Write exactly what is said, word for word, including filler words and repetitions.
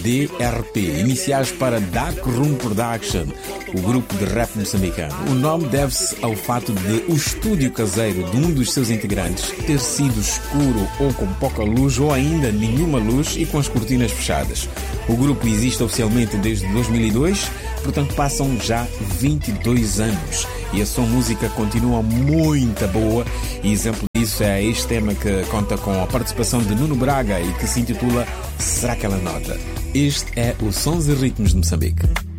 D R P, iniciais para Dark Room Production, o grupo de rap moçambicano. O nome deve-se ao fato de o estúdio caseiro de um dos seus integrantes ter sido escuro ou com pouca luz ou ainda nenhuma luz e com as cortinas fechadas. O grupo existe oficialmente desde dois mil e dois, portanto passam já vinte e dois anos e a sua música continua muito boa, e exemplo disso é este tema que conta com a participação de Nuno Braga e que se intitula Será que ela nota? Este é o Sons e Ritmos de Moçambique.